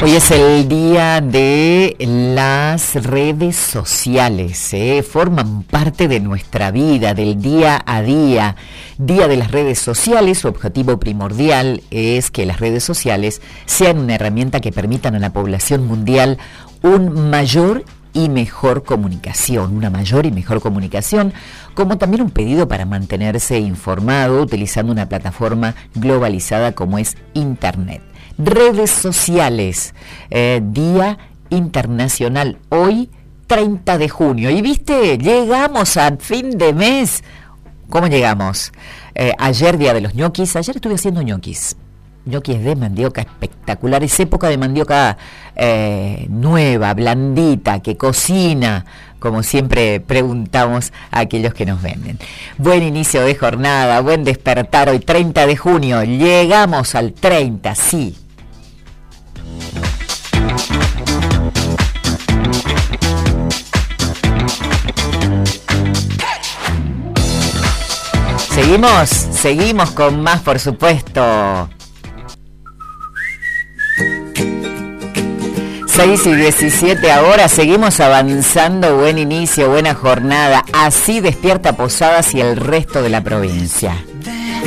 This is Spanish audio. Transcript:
Hoy es el día de las redes sociales, forman parte de nuestra vida, del día a día. Día de las redes sociales, su objetivo primordial es que las redes sociales sean una herramienta que permitan a la población mundial una mayor y mejor comunicación, como también un pedido para mantenerse informado utilizando una plataforma globalizada como es Internet. Redes sociales, Día Internacional, hoy 30 de junio. Y viste, llegamos a fin de mes. ¿Cómo llegamos? Ayer, Día de los ñoquis, ayer estuve haciendo ñoquis de mandioca espectaculares, época de mandioca nueva, blandita, que cocina, como siempre preguntamos a aquellos que nos venden. Buen inicio de jornada, buen despertar hoy 30 de junio, llegamos al 30, sí. Seguimos con más, por supuesto. 6:17 ahora, seguimos avanzando, buen inicio, buena jornada. Así despierta Posadas y el resto de la provincia.